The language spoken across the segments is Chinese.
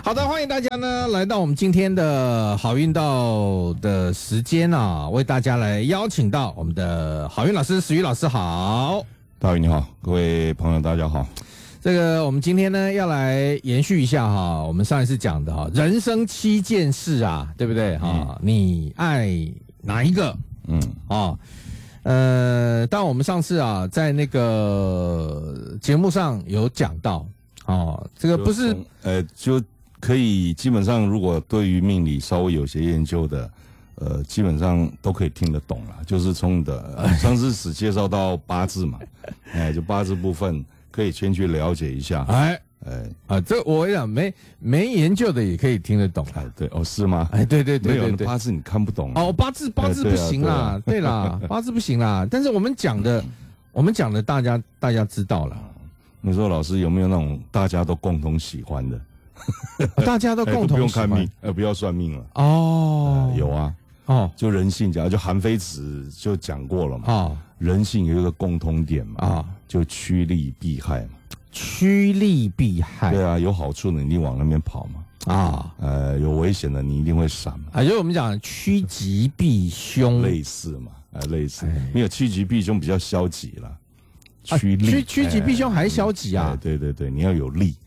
好的，欢迎大家呢来到我们今天的好运道的时间啊，为大家来邀请到我们的好运老师史瑜老师好。 大宇你好，各位朋友大家好。 这个我们今天呢要来延续一下哈，我们上一次讲的哈，人生7件事啊，对不对哈？你爱哪一个？但我们上次啊在那个节目上有讲到这个不是就可以基本上如果对于命理稍微有些研究的基本上都可以听得懂了，就是从你的上次只介绍到八字嘛，就八字部分可以先去了解一下。 这我跟你讲，没研究的也可以听得懂。 对是吗？ 对， 没有八字你看不懂八字不行啦，对啦，八字不行啦。但是我们讲的大家知道了。 你说老师有没有那种大家都共同喜欢的？ 大家都共同喜欢， 不用看命，不要算命了。有啊。就人性讲，就韩非子就讲过了嘛。人性有一个共通点嘛。就趋利避害嘛。 趋利避害。 对啊，有好处的你一定往那边跑嘛。有危险的你一定会闪嘛。 就是我们讲趋吉避凶。 类似嘛。类似。没有趋吉避凶比较消极了。趋吉避凶还消极啊？ 对，你要有利。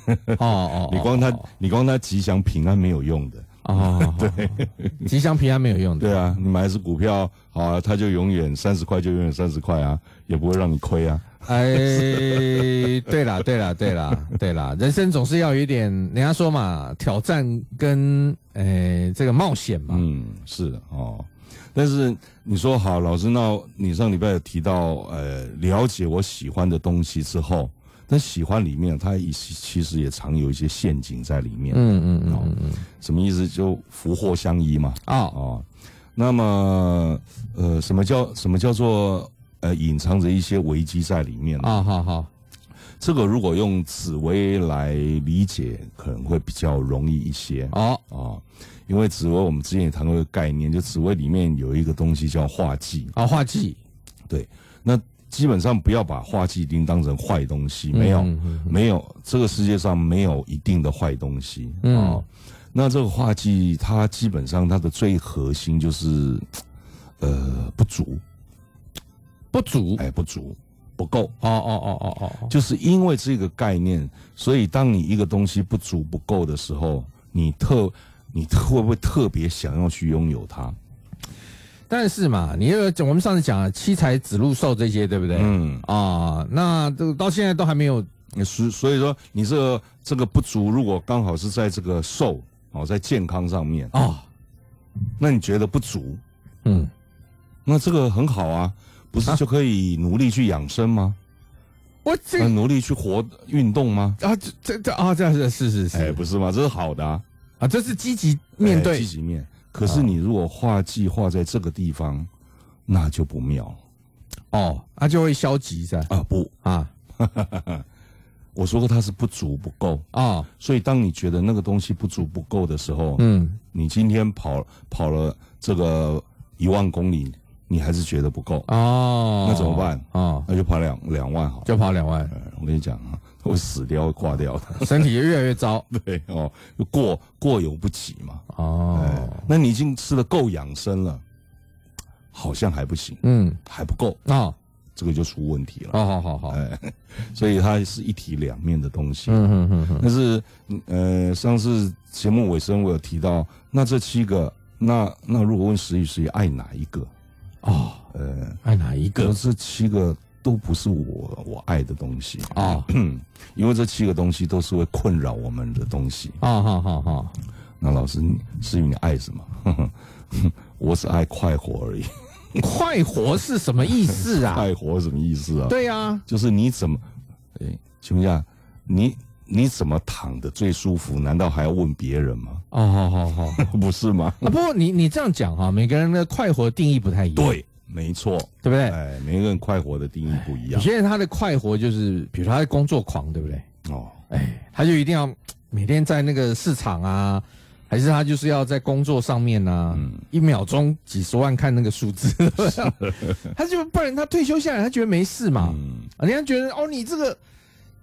你光他吉祥平安没有用的。对， 吉祥平安没有用的。 对啊，你买一只股票，它就永远30块，就永远30块啊，也不会让你亏啊。 对啦，人生总是要有一点，人家说嘛，挑战跟这个冒险嘛。 是但是你说好，老师，那你上礼拜有提到，了解我喜欢的东西之后，但喜欢里面它其实也常有一些陷阱在里面。什么意思？就福祸相依嘛。那么什么叫做隐藏着一些危机在里面呢？ 好， 这个如果用紫微来理解，可能会比较容易一些。因为紫微我们之前也谈过一个概念，就紫微里面有一个东西叫化忌。 化忌。对， 那基本上不要把化忌一定当成坏东西，没有，这个世界上没有一定的坏东西。那这个化忌它基本上它的最核心就是不足，不够。就是因为这个概念，所以当你一个东西不足不够的时候，你会不会特别想要去拥有它？ 但是嘛，我们上次讲了七财子禄寿这些，对不对？那到现在都还没有。 所以说你这个不足，如果刚好是在这个寿在健康上面那你觉得不足？那这个很好啊，不是就可以努力去养生吗？努力去运动吗？ 这是不是吗？这是好的啊。 这是积极面对， 积极面。可是你如果化忌化在这个地方，那就不妙。 那就会消极噻。 我说过它是不足不够所以当你觉得那个东西不足不够的时候，你今天跑了这个1万公里，你还是觉得不够那怎么办？那就跑2万好， 就跑2万。 我跟你讲会死掉会挂掉的， 身体越来越糟。 对过犹不及嘛。那你已经吃得够养生了，好像还不行，还不够这个就出问题了。 好。 所以它是一体两面的东西。但是上次节目尾声我有提到，那这7个，那如果问石宇爱哪一个？ 爱哪一个？ 这7个都不是我爱的东西因为这7个东西都是会困扰我们的东西。那老师石宇你爱什么？我只爱快活而已。 快活是什么意思啊？ 快活什么意思啊？ 对啊， 就是你怎么，请问一下，你怎么躺得最舒服？难道还要问别人吗？ 好， 不是吗？ 不过你这样讲每个人的快活定义不太一样。 对，没错， 对不对？ 每个人快活的定义不一样。 有些人他的快活就是，比如说他是工作狂，对不对？他就一定要每天在那个市场啊。还是他就是要在工作上面1秒钟几十万看那个数字，他就不然他退休下来他觉得没事嘛，人家觉得你这个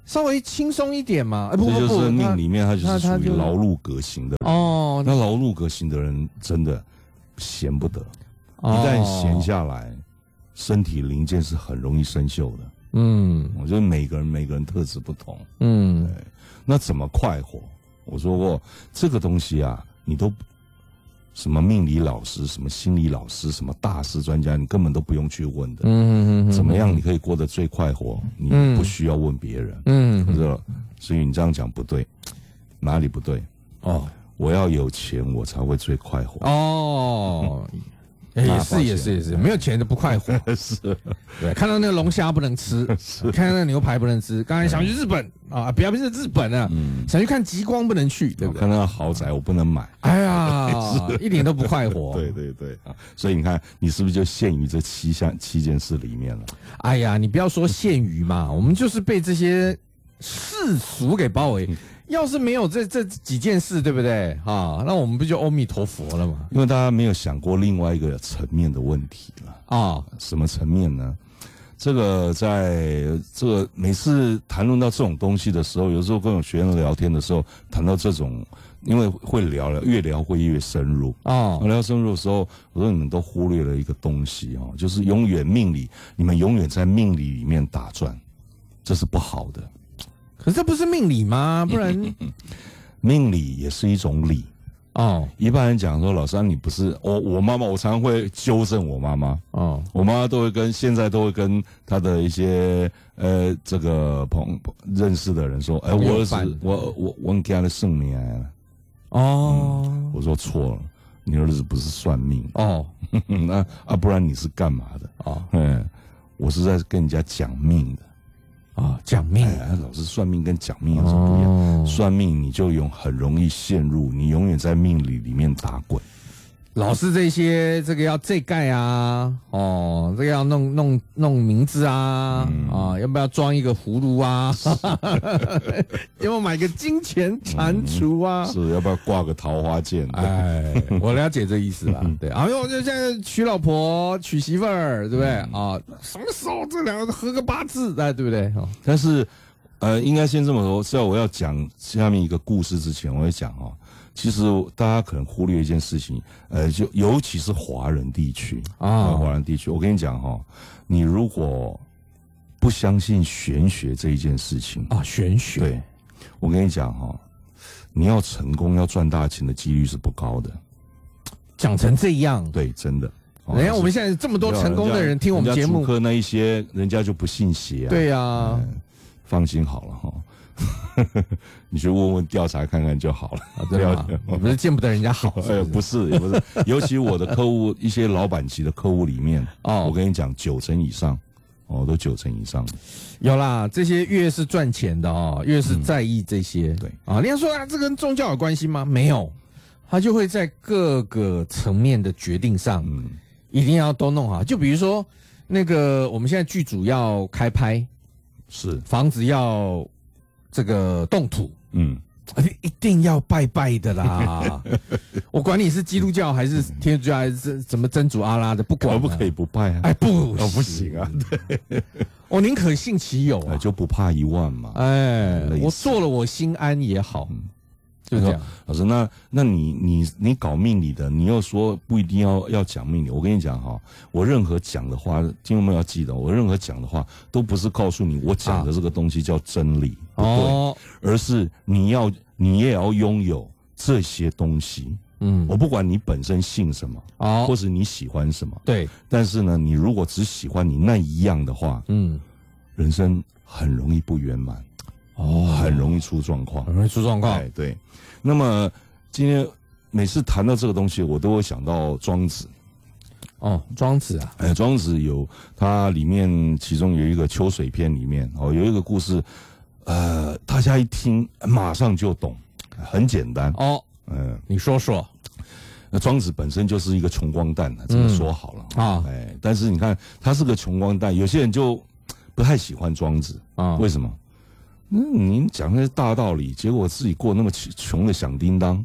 稍微轻松一点嘛。 这就是命里面，他就是属于劳碌革新的哦。那劳碌革新的人真的闲不得，一旦闲下来，身体零件是很容易生锈的。我觉得每个人特质不同。那怎么快活？我说过这个东西啊，你都什么命理老师、什么心理老师、什么大师专家，你根本都不用去问的。怎么样你可以过得最快活？你不需要问别人。所以你这样讲不对，哪里不对？我要有钱，我才会最快活。 也是，没有钱就不快活。 是， 对，看到那个龙虾不能吃，看到那个牛排不能吃。刚才想去日本啊，不要是日本啊，想去看极光不能去，对不对？ 看到豪宅我不能买， 哎呀，一点都不快活。 对啊，所以你看，你是不是就陷于这七件事里面了？ 哎呀，你不要说陷于嘛，我们就是被这些世俗给包围。要是没有这几件事，对不对啊？那我们不就阿弥陀佛了吗？ 因为大家没有想过另外一个层面的问题了啊。什么层面呢？这个在这个每次谈论到这种东西的时候，有时候跟我学生聊天的时候，谈到这种，因为会聊，越聊会越深入啊。聊深入的时候，我说你们都忽略了一个东西哦，就是你们永远在命理里面打转，这是不好的。 可是这不是命理吗？不然， 命理也是一种理哦。一般人讲说，老师，你不是我妈妈，我常常会纠正我妈妈哦。我妈妈现在都会跟她的一些这个认识的人说，我儿子我给他的圣名哦。我说错了，你儿子不是算命哦。那不然你是干嘛的哦？我是在跟人家讲命的。 讲命， 老师算命跟讲命有什么不一样？算命你就很容易陷入，你永远在命理里面打滚。 老师这个要这盖啊，这个要弄名字啊，要不要装一个葫芦啊？要不要买个金钱蟾蜍啊？ 是，要不要挂个桃花剑？ 我了解这意思了。对，就现在娶老婆娶媳妇儿，对不对啊？什么时候这两个合个八字，对不对？ 但是应该先这么说，在我要讲下面一个故事之前，我会讲其实大家可能忽略一件事情，就尤其是华人地区华人地区，我跟你讲你如果不相信玄学这一件事情玄学， 对，我跟你讲你要成功要赚大钱的几率是不高的。 讲成这样， 对，真的。 人家我们现在这么多成功的人听我们节目， 主科那一些人家就不信邪啊。 对呀， 放心好了你去问问调查看看就好了。 对吧？我不是见不得人家好， 不是，尤其我的客户，一些老板级的客户里面，我跟你讲，90%以上，都90%以上。 有啦，这些越是赚钱的越是在意这些。对你要说这跟宗教有关系吗？没有，他就会在各个层面的决定上，一定要都弄好。就比如说那个，我们现在剧组要开拍， 是房子要这个动土，一定要拜拜的啦。我管你是基督教还是天主教还是什么真主阿拉的，不管， 可不可以不拜啊？不行啊！ 对，我宁可信其有就不怕1万嘛。 我做了我心安也好。就这样， 老师，那你搞命理的，你又说不一定要讲命理。我跟你讲我任何讲的话，听众们要记得，我任何讲的话都不是告诉你我讲的这个东西叫真理，不对，而是你也要拥有这些东西。我不管你本身信什么，或是你喜欢什么， 对， 但是呢，你如果只喜欢你那一样的话，人生很容易不圆满。很容易出状况，对。那么今天每次谈到这个东西，我都会想到庄子。 庄子啊， 庄子有他里面其中有一个秋水篇里面有一个故事，大家一听马上就懂，很简单你说说。 那庄子本身就是一个穷光蛋，这么说好了但是你看他是个穷光蛋，有些人就不太喜欢庄子为什么？您讲那些大道理，结果自己过那么穷的响叮当。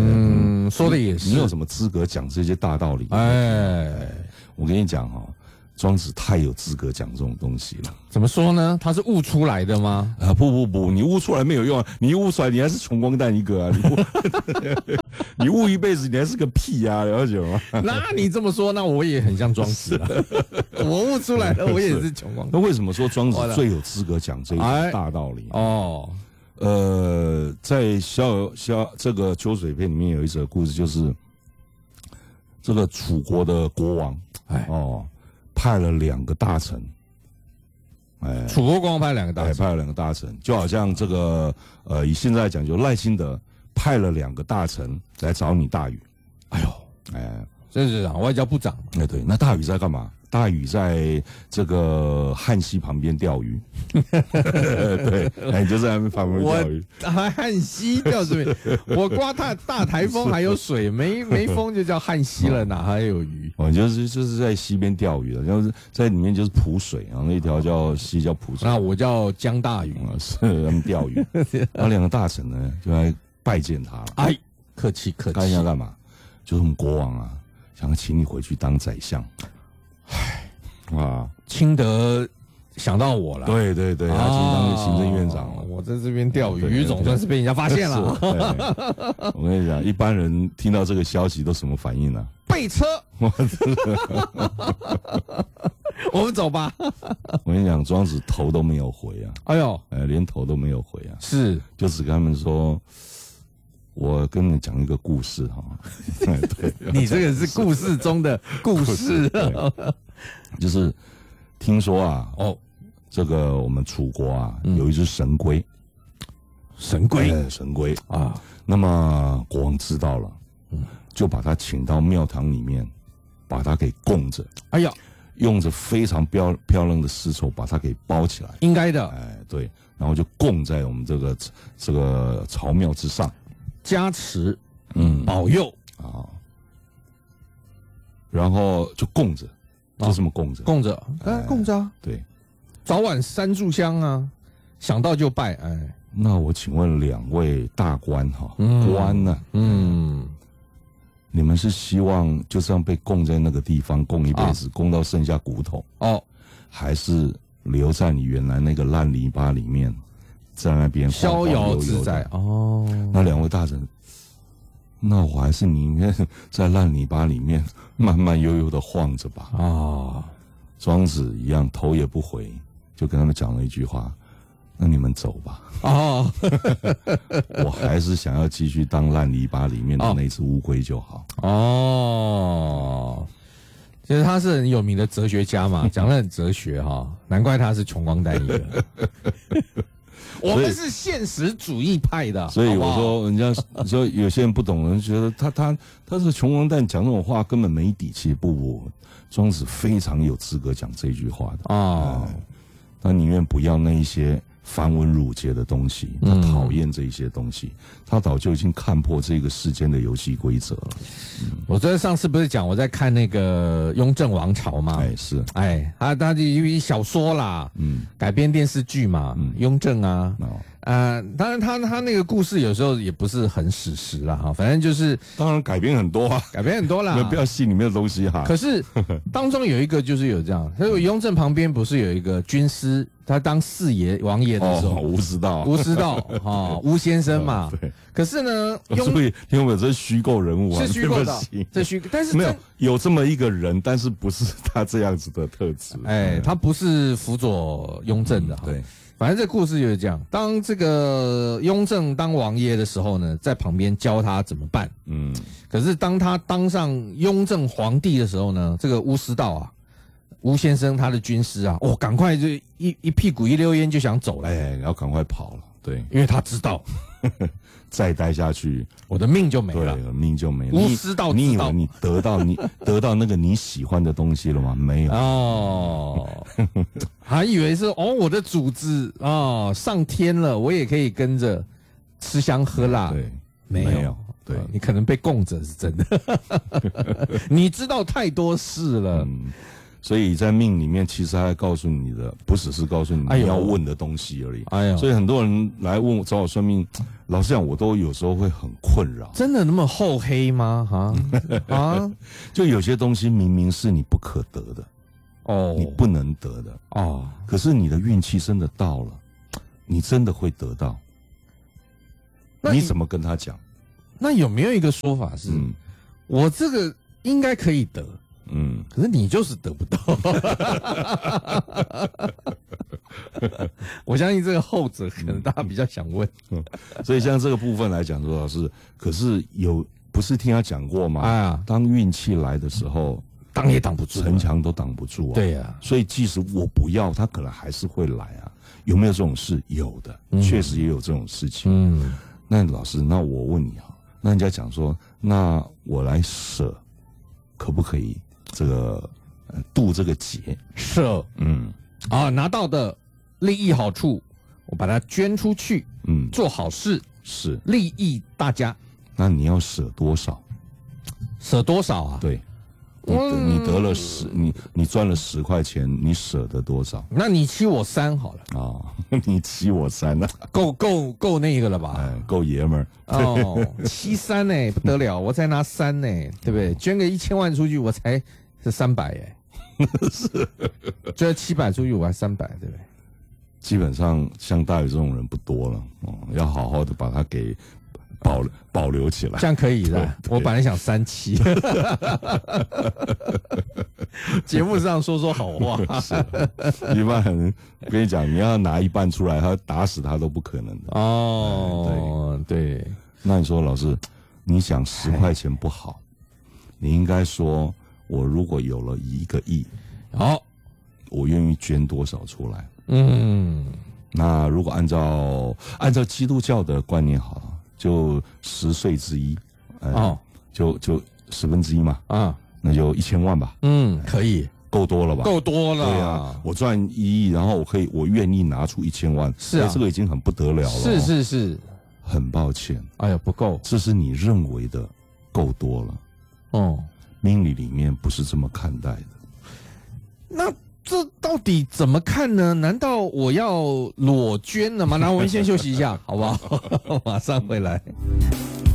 说的也是。 你有什么资格讲这些大道理？我跟你讲庄子太有资格讲这种东西了。 怎么说呢？他是悟出来的吗？ 啊，不，你悟出来没有用啊！你悟出来，你还是穷光蛋一个啊！你悟一辈子，你还是个屁啊！了解吗？ 那你这么说，那我也很像庄子了。我悟出来了，我也是穷光蛋。 那为什么说庄子最有资格讲这一种大道理？ 哦， 在这个秋水篇里面有一则故事，就是这个楚国的国王，派了2个大臣。 楚国国王派了2个大臣， 派了2个大臣，就好像这个以现在讲，就赖清德派了2个大臣来找你大禹。 哎呦，这是外交部长。 对，那大禹在干嘛？大禹在这个汉溪旁边钓鱼。对，你就在那边旁边钓鱼。 汉溪钓什么？我刮大台风还有水，没风就叫汉溪了，哪还有鱼？ 就是在溪边钓鱼的，然后在里面就是浦水啊，那条叫溪叫浦水。 那我叫江大禹， 是他们钓鱼。然后2个大臣呢就来拜见他了。 哎，客气。 看一下干嘛？就是我们国王啊，想请你回去当宰相。 清德想到我了。 对，他请当个行政院长了。 我在这边钓鱼，总算是被人家发现了。 我跟你讲，一般人听到这个消息都什么反应呢？ 备车。我们走吧。 我跟你讲，庄子头都没有回啊。 哎呦， 连头都没有回啊。 是， 就只跟他们说，我跟你们讲一个故事哈。对， 你这个是故事中的故事。 就是听说啊，这个我们楚国啊有一只神龟。神龟啊。那么国王知道了，就把他请到庙堂里面，把他给供着。哎呀，用着非常漂亮的丝绸把它给包起来。应该的。对，然后就供在我们这个朝庙之上，加持，保佑啊。然后就供着，就这么供着，供着啊。对，早晚3炷香啊，想到就拜。那我请问2位大官哈，官呢？你们是希望就这样被供在那个地方供一辈子，供到剩下骨头还是留在你原来那个烂泥巴里面，在那边逍遥自在？那2位大臣，那我还是宁愿在烂泥巴里面慢慢悠悠的晃着吧。庄子一样头也不回，就跟他们讲了一句话：那你们走吧。我还是想要继续当烂泥巴里面的那只乌龟就好。其实他是很有名的哲学家嘛，讲得很哲学哈，难怪他是穷光蛋一个。我们是现实主义派的，所以我说人家说有些人不懂，人觉得他是穷光蛋，讲这种话根本没底气。不，庄子非常有资格讲这句话的。他宁愿不要那一些繁文缛节的东西，他讨厌这一些东西，他早就已经看破这个世间的游戏规则了。我在上次不是讲我在看那个《雍正王朝》吗？是，他就一小说啦，改编电视剧嘛，雍正啊。当然他那个故事有时候也不是很史实啦哈，反正就是当然改编很多啦，不要戏里面的东西哈。可是当中有一个就是有这样，所以雍正旁边不是有一个军师，他当四爷王爷的时候，吴师道吴先生嘛。对。可是呢，所以因为这是虚构人物啊，是虚构的，但是没有这么一个人，但是不是他这样子的特质。他不是辅佐雍正的。对。反正这故事就是这样，当这个雍正当王爷的时候呢，在旁边教他怎么办。可是当他当上雍正皇帝的时候呢，这个吴师道啊，吴先生他的军师啊，赶快就一屁股一溜烟就想走了，要赶快跑了。对，因为他知道再待下去，我的命就没了，命就没了。吴师道，你以为你得到那个你喜欢的东西了吗？没有还以为是我的主子上天了，我也可以跟着吃香喝辣。对，没有，对，你可能被供着是真的。你知道太多事了。所以在命里面，其实他告诉你的，不只是告诉你你要问的东西而已。所以很多人来问我找我算命，老实讲，我都有时候会很困扰。真的那么厚黑吗？就有些东西明明是你不可得的， 哦，你不能得的哦。可是你的运气真的到了，你真的会得到。你怎么跟他讲？ 那有没有一个说法是，我这个应该可以得，可是你就是得不到。我相信这个后者可能大家比较想问。 所以像这个部分来讲，说老师，可是不是听他讲过吗？哎呀，当运气来的时候， 挡也挡不住， 城墙都挡不住啊。 对呀， 所以即使我不要，他可能还是会来啊。有没有这种事？有的，确实也有这种事情。那老师，那我问你哈，那人家讲说，那我来舍，可不可以这个渡这个劫？ 舍，拿到的利益好处，我把它捐出去，做好事， 是利益大家。 那你要舍多少？ 舍多少啊？ 对。你得了你赚了10块钱，你舍得多少？ 那你欺我3好了啊！你欺我3啊？ 够那个了吧？ 够爷们儿哦，欺3呢，不得了！我再拿3呢，对不对？捐个1000万出去，我才是300哎，是捐700出去，我还300，对不对？ 基本上像大宇这种人不多了哦，要好好的把它给保留起来， 这样可以的。我本来想37，节目上说好话。 一般人跟你讲，你要拿一半出来，他打死他都不可能的。 哦，对。 那你说老师，你想10块钱不好，你应该说，我如果有了1个亿， 好， 我愿意捐多少出来？那如果按照基督教的观念好了。就10岁之一，就1/10嘛，那就1000万吧， 可以， 够多了吧？ 够多了， 对啊，我赚1亿，然后我愿意拿出1000万， 是啊， 这个已经很不得了了， 是， 很抱歉， 哎呀，不够， 这是你认为的够多了，命理里面不是这么看待的， 那。这到底怎么看呢？难道我要裸捐了吗？那我们先休息一下，好不好？马上回来。